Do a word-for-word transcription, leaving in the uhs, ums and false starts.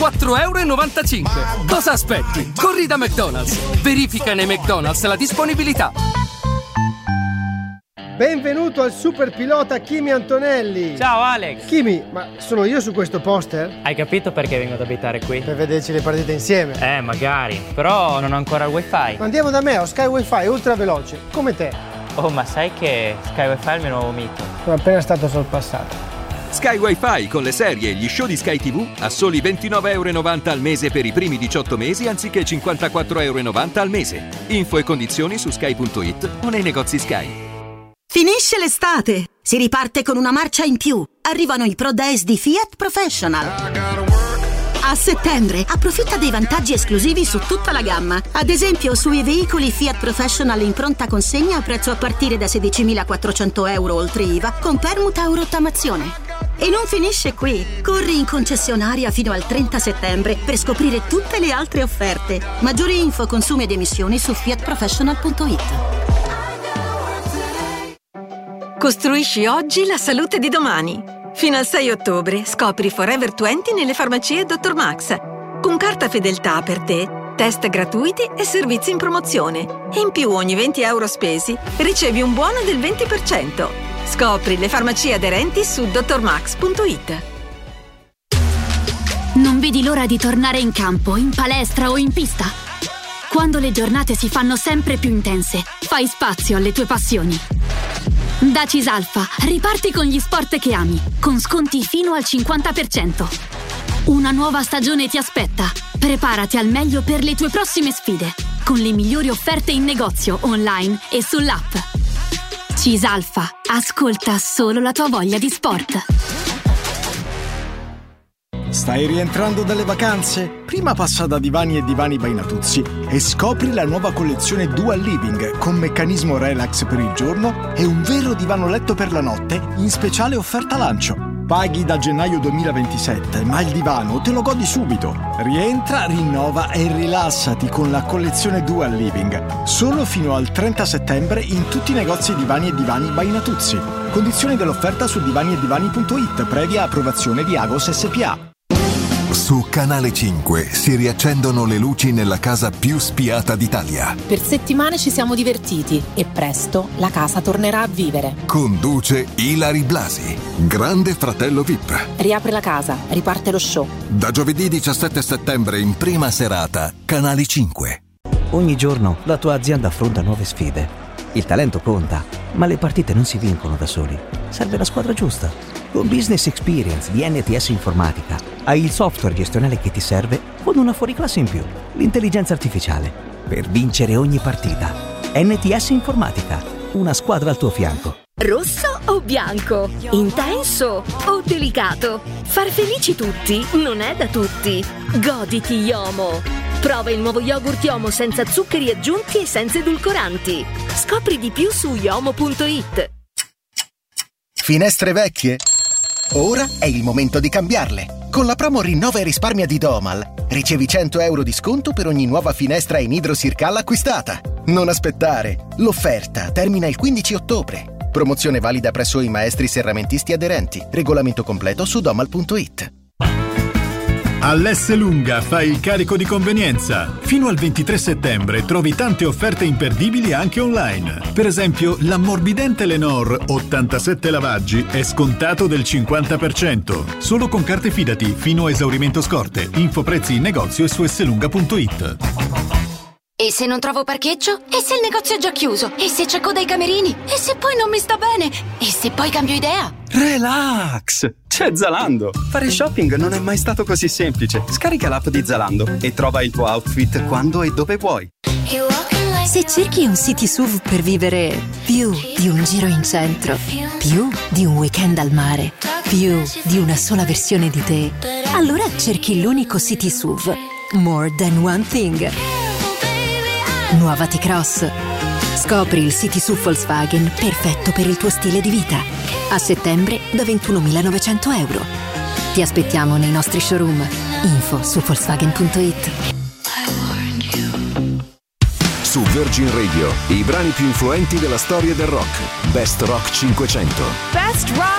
quattro e novantacinque euro. Cosa aspetti? Corri da McDonald's. Verifica nei McDonald's la disponibilità. Benvenuto al super pilota Kimi Antonelli. Ciao Alex. Kimi, ma sono io su questo poster? Hai capito perché vengo ad abitare qui? Per vederci le partite insieme. Eh, magari. Però non ho ancora il wifi. Ma andiamo da me, ho Sky Wi-Fi ultra veloce, come te. Oh, ma sai che Sky Wi-Fi è il mio nuovo mito? Sono appena stato sorpassato. Sky Wi-Fi con le serie e gli show di Sky tivù a soli ventinove e novanta euro al mese per i primi diciotto mesi anziché cinquantaquattro e novanta euro al mese. Info e condizioni su sky punto it o nei negozi Sky. Finisce l'estate, si riparte con una marcia in più. Arrivano i Pro Days di Fiat Professional. A settembre approfitta dei vantaggi esclusivi su tutta la gamma. Ad esempio sui veicoli Fiat Professional in pronta consegna a prezzo a partire da sedicimilaquattrocento euro oltre I V A con permuta o rottamazione. E non finisce qui. Corri in concessionaria fino al trenta settembre per scoprire tutte le altre offerte. Maggiori info, consumi ed emissioni su fiat professional punto it. Costruisci oggi la salute di domani. Fino al sei ottobre scopri Forever venti nelle farmacie dottor Max. Con carta fedeltà per te, test gratuiti e servizi in promozione. E in più ogni venti euro spesi ricevi un buono del venti per cento. Scopri le farmacie aderenti su dottor max punto it. Non vedi l'ora di tornare in campo, in palestra o in pista? Quando le giornate si fanno sempre più intense, fai spazio alle tue passioni. Da Cisalfa riparti con gli sport che ami, con sconti fino al cinquanta per cento. Una nuova stagione ti aspetta. Preparati al meglio per le tue prossime sfide, con le migliori offerte in negozio, online e sull'app. Cisalfa, ascolta solo la tua voglia di sport. Stai rientrando dalle vacanze? Prima passa da Divani e Divani by Natuzzi e scopri la nuova collezione Dual Living con meccanismo relax per il giorno e un vero divano letto per la notte in speciale offerta lancio. Paghi da gennaio duemilaventisette, ma il divano te lo godi subito. Rientra, rinnova e rilassati con la collezione Dual Living. Solo fino al trenta settembre in tutti i negozi Divani e Divani by Natuzzi. Condizioni dell'offerta su divani e divani punto it, previa approvazione di Agos S P A. Su Canale cinque si riaccendono le luci nella casa più spiata d'Italia. Per settimane ci siamo divertiti e presto la casa tornerà a vivere. Conduce Ilary Blasi, Grande Fratello V I P. Riapre la casa, riparte lo show. Da giovedì diciassette settembre in prima serata, Canale cinque. Ogni giorno la tua azienda affronta nuove sfide. Il talento conta, ma le partite non si vincono da soli. Serve la squadra giusta. Con Business Experience di N T S Informatica hai il software gestionale che ti serve con una fuoriclasse in più, l'intelligenza artificiale, per vincere ogni partita. N T S Informatica, una squadra al tuo fianco. Rosso o bianco? Intenso o delicato? Far felici tutti non è da tutti. Goditi Yomo. Prova il nuovo yogurt Yomo senza zuccheri aggiunti e senza edulcoranti. Scopri di più su yomo punto it. Finestre vecchie? Ora è il momento di cambiarle. Con la promo Rinnova e risparmia di Domal ricevi cento euro di sconto per ogni nuova finestra in idrosircal acquistata. Non aspettare. L'offerta termina il quindici ottobre. Promozione valida presso i maestri serramentisti aderenti. Regolamento completo su domal punto it. All'S Lunga fai il carico di convenienza. Fino al ventitré settembre trovi tante offerte imperdibili anche online. Per esempio, l'ammorbidente Lenor ottantasette lavaggi è scontato del cinquanta per cento. Solo con carte Fidati fino a esaurimento scorte. Info prezzi in negozio e su slunga punto it. E se non trovo parcheggio? E se il negozio è già chiuso? E se c'è coda ai camerini? E se poi non mi sta bene? E se poi cambio idea? Relax! C'è Zalando! Fare shopping non è mai stato così semplice. Scarica l'app di Zalando e trova il tuo outfit quando e dove vuoi. Se cerchi un city S U V per vivere più di un giro in centro, più di un weekend al mare, più di una sola versione di te, allora cerchi l'unico city S U V. More than one thing. Nuova T-Cross. Scopri il City S U V Volkswagen perfetto per il tuo stile di vita. A settembre da ventunomilanovecento euro. Ti aspettiamo nei nostri showroom. Info su volkswagen punto it. Su Virgin Radio, i brani più influenti della storia del rock. Best Rock cinquecento. Best Rock